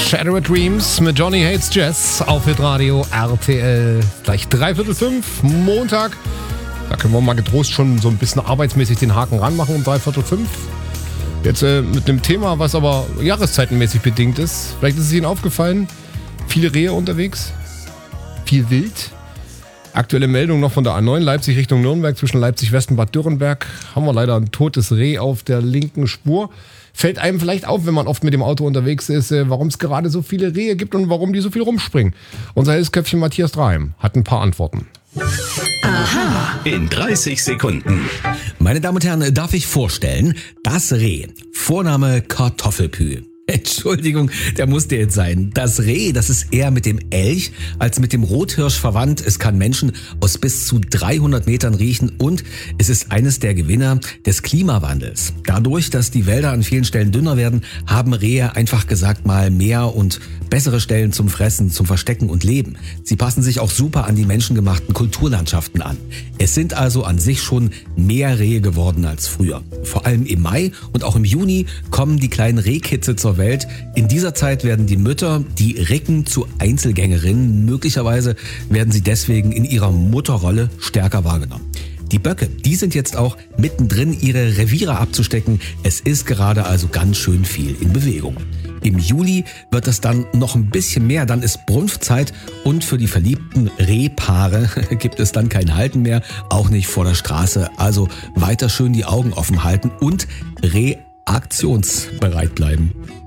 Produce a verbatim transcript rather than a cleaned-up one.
Shattered Dreams mit Johnny Hates Jazz auf Hitradio R T L. Gleich dreiviertel fünf, Montag. Da können wir mal getrost schon so ein bisschen arbeitsmäßig den Haken ranmachen um dreiviertel fünf. Jetzt äh, mit einem Thema, was aber jahreszeitenmäßig bedingt ist. Vielleicht ist es Ihnen aufgefallen, viele Rehe unterwegs, viel Wild. Aktuelle Meldung noch von der A neun, Leipzig Richtung Nürnberg, zwischen Leipzig West und Bad Dürrenberg. Haben wir leider ein totes Reh auf der linken Spur. Fällt einem vielleicht auf, wenn man oft mit dem Auto unterwegs ist, warum es gerade so viele Rehe gibt und warum die so viel rumspringen. Unser Hilfsköpfchen Matthias Draheim hat ein paar Antworten. Aha, in dreißig Sekunden. Meine Damen und Herren, darf ich vorstellen, das Reh, Vorname Kartoffelpü. Entschuldigung, der musste jetzt sein. Das Reh, das ist eher mit dem Elch als mit dem Rothirsch verwandt. Es kann Menschen aus bis zu dreihundert Metern riechen und es ist eines der Gewinner des Klimawandels. Dadurch, dass die Wälder an vielen Stellen dünner werden, haben Rehe einfach gesagt mal mehr und bessere Stellen zum Fressen, zum Verstecken und Leben. Sie passen sich auch super an die menschengemachten Kulturlandschaften an. Es sind also an sich schon mehr Rehe geworden als früher. Vor allem im Mai und auch im Juni kommen die kleinen Rehkitze zur Welt. In dieser Zeit werden die Mütter, die Recken zu Einzelgängerinnen. Möglicherweise werden sie deswegen in ihrer Mutterrolle stärker wahrgenommen. Die Böcke, die sind jetzt auch mittendrin, ihre Reviere abzustecken. Es ist gerade also ganz schön viel in Bewegung. Im Juli wird es dann noch ein bisschen mehr, dann ist Brunftzeit und für die verliebten Rehpaare gibt es dann kein Halten mehr, auch nicht vor der Straße. Also weiter schön die Augen offen halten und reaktionsbereit bleiben.